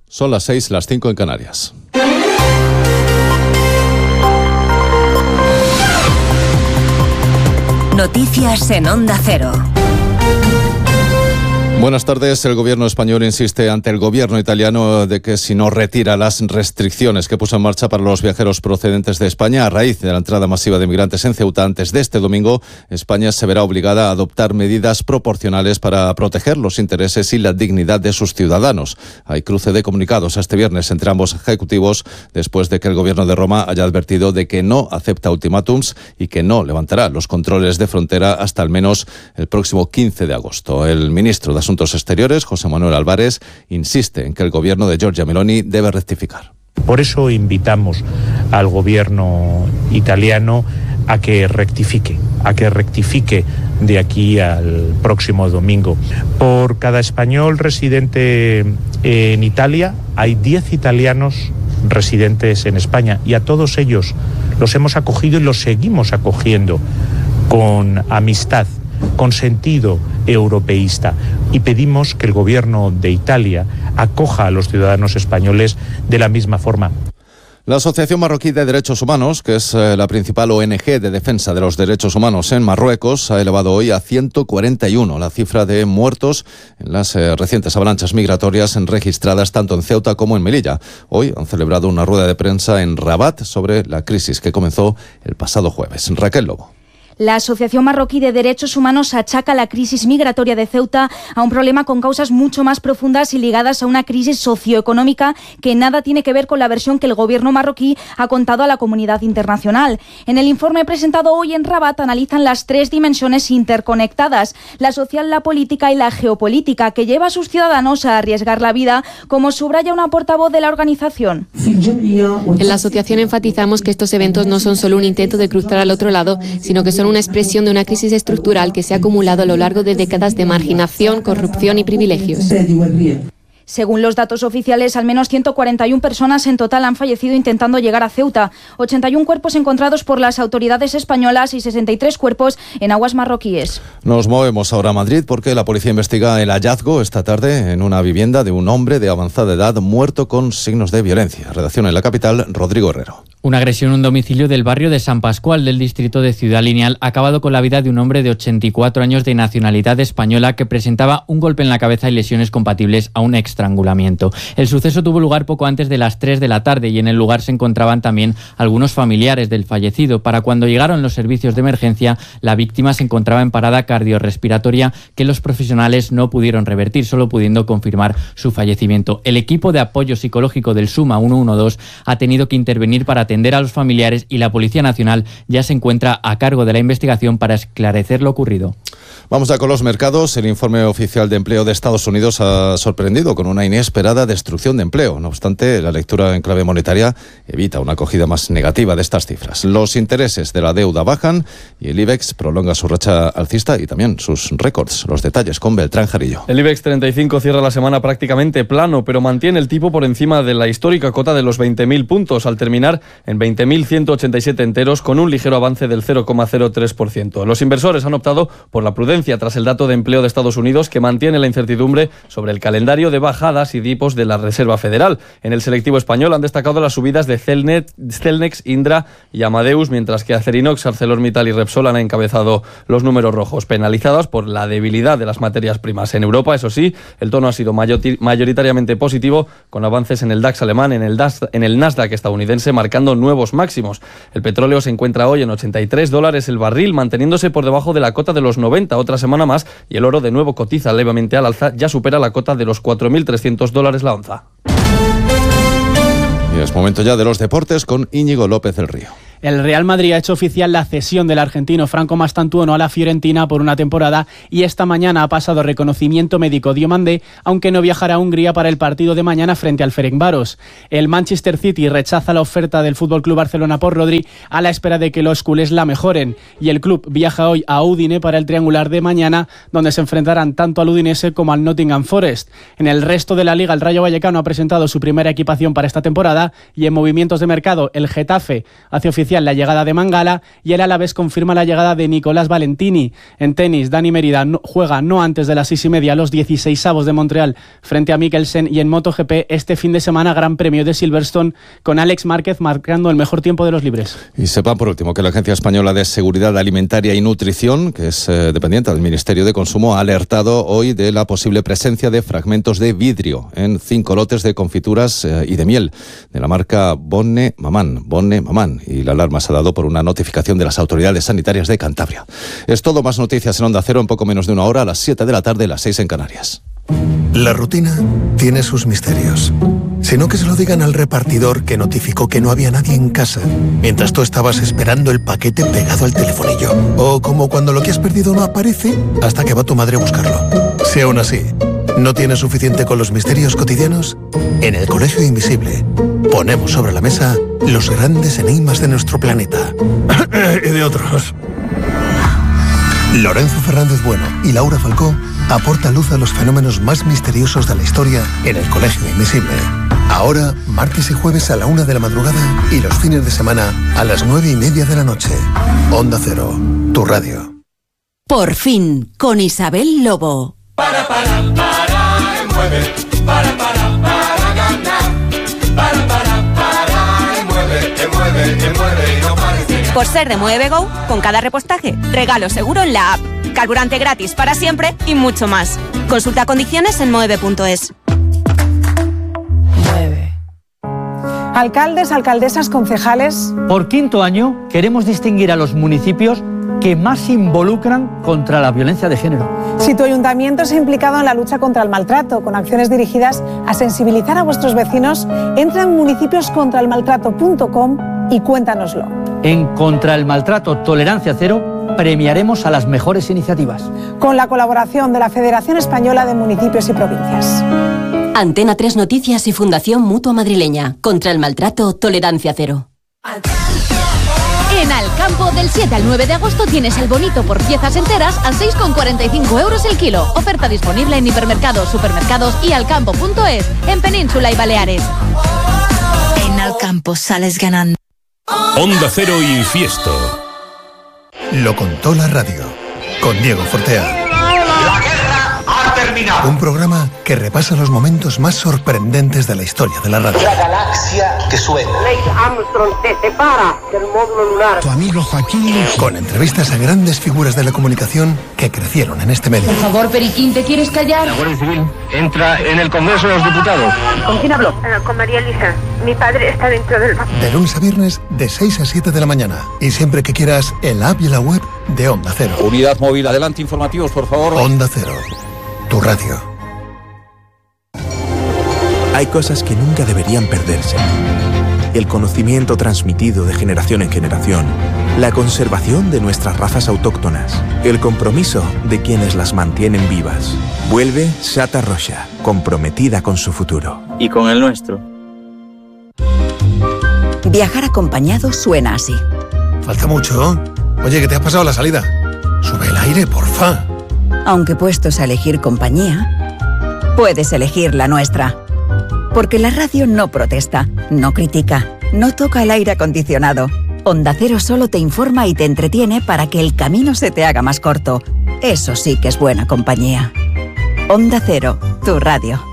Son las 6, las 5 en Canarias. Noticias en Onda Cero. Buenas tardes. El gobierno español insiste ante el gobierno italiano de que si no retira las restricciones que puso en marcha para los viajeros procedentes de España a raíz de la entrada masiva de migrantes en Ceuta antes de este domingo, España se verá obligada a adoptar medidas proporcionales para proteger los intereses y la dignidad de sus ciudadanos. Hay cruce de comunicados este viernes entre ambos ejecutivos después de que el gobierno de Roma haya advertido de que no acepta ultimátums y que no levantará los controles de frontera hasta al menos el próximo 15 de agosto. El ministro de Asuntos Exteriores, José Manuel Álvarez, insiste en que el gobierno de Giorgia Meloni debe rectificar. Por eso invitamos al gobierno italiano a que rectifique de aquí al próximo domingo. Por cada español residente en Italia hay 10 italianos residentes en España y a todos ellos los hemos acogido y los seguimos acogiendo con amistad, con sentido europeísta, y pedimos que el gobierno de Italia acoja a los ciudadanos españoles de la misma forma. La Asociación Marroquí de Derechos Humanos, que es la principal ONG de defensa de los derechos humanos en Marruecos, ha elevado hoy a 141 la cifra de muertos en las recientes avalanchas migratorias registradas tanto en Ceuta como en Melilla. Hoy han celebrado una rueda de prensa en Rabat sobre la crisis que comenzó el pasado jueves. Raquel Lobo. La Asociación Marroquí de Derechos Humanos achaca la crisis migratoria de Ceuta a un problema con causas mucho más profundas y ligadas a una crisis socioeconómica que nada tiene que ver con la versión que el gobierno marroquí ha contado a la comunidad internacional. En el informe presentado hoy en Rabat analizan las 3 dimensiones interconectadas, la social, la política y la geopolítica, que lleva a sus ciudadanos a arriesgar la vida, como subraya una portavoz de la organización. En la asociación enfatizamos que estos eventos no son solo un intento de cruzar al otro lado, sino que son una expresión de una crisis estructural que se ha acumulado a lo largo de décadas de marginación, corrupción y privilegios. Según los datos oficiales, al menos 141 personas en total han fallecido intentando llegar a Ceuta, 81 cuerpos encontrados por las autoridades españolas y 63 cuerpos en aguas marroquíes. Nos movemos ahora a Madrid porque la policía investiga el hallazgo esta tarde en una vivienda de un hombre de avanzada edad muerto con signos de violencia. Redacción en la capital, Rodrigo Herrero. Una agresión en un domicilio del barrio de San Pascual del distrito de Ciudad Lineal ha acabado con la vida de un hombre de 84 años de nacionalidad española que presentaba un golpe en la cabeza y lesiones compatibles a un estrangulamiento. El suceso tuvo lugar poco antes de las 3 de la tarde y en el lugar se encontraban también algunos familiares del fallecido. Para cuando llegaron los servicios de emergencia, la víctima se encontraba en parada cardiorrespiratoria que los profesionales no pudieron revertir, solo pudiendo confirmar su fallecimiento. El equipo de apoyo psicológico del SUMA 112 ha tenido que intervenir para atender a los familiares y la Policía Nacional ya se encuentra a cargo de la investigación para esclarecer lo ocurrido. Vamos ya con los mercados. El informe oficial de empleo de Estados Unidos ha sorprendido con una inesperada destrucción de empleo. No obstante, la lectura en clave monetaria evita una acogida más negativa de estas cifras. Los intereses de la deuda bajan y el IBEX prolonga su racha alcista y también sus récords. Los detalles con Beltrán Jarillo. El IBEX 35 cierra la semana prácticamente plano, pero mantiene el tipo por encima de la histórica cota de los 20.000 puntos, al terminar en 20.187 enteros, con un ligero avance del 0,03%. Los inversores han optado por la prudencia tras el dato de empleo de Estados Unidos, que mantiene la incertidumbre sobre el calendario de bajadas y tipos de la Reserva Federal. En el selectivo español han destacado las subidas de Celnex, Indra y Amadeus, mientras que Acerinox, ArcelorMittal y Repsol han encabezado los números rojos, penalizados por la debilidad de las materias primas. En Europa, eso sí, el tono ha sido mayoritariamente positivo, con avances en el DAX alemán, en el Nasdaq estadounidense, marcando nuevos máximos. El petróleo se encuentra hoy en $83 el barril, manteniéndose por debajo de la cota de los 90 otra semana más, y el oro de nuevo cotiza levemente al alza, ya supera la cota de los $4.300 la onza. Y es momento ya de los deportes con Íñigo López del Río. El Real Madrid ha hecho oficial la cesión del argentino Franco Mastantuono a la Fiorentina por una temporada y esta mañana ha pasado reconocimiento médico Diomandé, aunque no viajará a Hungría para el partido de mañana frente al Ferencváros. El Manchester City rechaza la oferta del FC Barcelona por Rodri a la espera de que los culés la mejoren, y el club viaja hoy a Udine para el triangular de mañana, donde se enfrentarán tanto al Udinese como al Nottingham Forest. En el resto de la liga, el Rayo Vallecano ha presentado su primera equipación para esta temporada y en movimientos de mercado el Getafe hace oficial oficial la llegada de Mangala y el Alavés confirma la llegada de Nicolás Valentini. En tenis, Dani Mérida juega no antes de las 6:30 los 16avos de Montreal frente a Mikkelsen, y en MotoGP este fin de semana Gran Premio de Silverstone con Alex Márquez marcando el mejor tiempo de los libres. Y sepan por último que la Agencia Española de Seguridad Alimentaria y Nutrición, que es dependiente del Ministerio de Consumo, ha alertado hoy de la posible presencia de fragmentos de vidrio en 5 lotes de confituras y de miel de la marca Bonne Maman, y la alarma se ha dado por una notificación de las autoridades sanitarias de Cantabria. Es todo, más noticias en Onda Cero en poco menos de una hora, a las 7 de la tarde, las 6 en Canarias. La rutina tiene sus misterios. Sino que se lo digan al repartidor que notificó que no había nadie en casa mientras tú estabas esperando el paquete pegado al telefonillo. O como cuando lo que has perdido no aparece hasta que va tu madre a buscarlo. Si aún así no tienes suficiente con los misterios cotidianos, en el Colegio Invisible ponemos sobre la mesa los grandes enigmas de nuestro planeta y de otros. Lorenzo Fernández Bueno y Laura Falcó aportan luz a los fenómenos más misteriosos de la historia en el Colegio Invisible. Ahora, martes y jueves a la 1 de la madrugada y los fines de semana a las 9:30 de la noche. Onda Cero, tu radio. Por fin, con Isabel Lobo. Mueve, para ganar. Mueve y no parece. Por ser de Mueve Go, con cada repostaje, regalo seguro en la app, carburante gratis para siempre y mucho más. Consulta condiciones en moeve.es. Alcaldes, alcaldesas, concejales. Por 5º año queremos distinguir a los municipios que más se involucran contra la violencia de género. Si tu ayuntamiento se ha implicado en la lucha contra el maltrato, con acciones dirigidas a sensibilizar a vuestros vecinos, entra en municipioscontraelmaltrato.com y cuéntanoslo. En Contra el Maltrato Tolerancia Cero premiaremos a las mejores iniciativas. Con la colaboración de la Federación Española de Municipios y Provincias. Antena 3 Noticias y Fundación Mutua Madrileña. Contra el Maltrato Tolerancia Cero. En Alcampo, del 7 al 9 de agosto tienes el bonito por piezas enteras a 6,45 euros el kilo. Oferta disponible en hipermercados, supermercados y alcampo.es, en Península y Baleares. En Alcampo sales ganando. Onda Cero Infiesto. Lo contó la radio, con Diego Fortea. La guerra ha terminado. Un programa que repasa los momentos más sorprendentes de la historia de la radio. La galaxia que suena. Neil Armstrong se separa del módulo lunar. Tu amigo Joaquín. Con entrevistas a grandes figuras de la comunicación que crecieron en este medio. Por favor, Periquín, ¿te quieres callar? La Guardia Civil entra en el Congreso de los Diputados. ¿Con quién habló? Con María Elisa. Mi padre está dentro del banco. De lunes a viernes, de 6 a 7 de la mañana. Y siempre que quieras, en la app y en la web de Onda Cero. Unidad móvil, adelante, informativos, por favor. Onda Cero, tu radio. Hay cosas que nunca deberían perderse. El conocimiento transmitido de generación en generación. La conservación de nuestras razas autóctonas. El compromiso de quienes las mantienen vivas. Vuelve Sata Rocha, comprometida con su futuro. Y con el nuestro. Viajar acompañado suena así. Falta mucho. Oye, ¿qué te has pasado la salida? Sube el aire, porfa. Aunque puestos a elegir compañía, puedes elegir la nuestra. Porque la radio no protesta, no critica, no toca el aire acondicionado. Onda Cero solo te informa y te entretiene para que el camino se te haga más corto. Eso sí que es buena compañía. Onda Cero, tu radio.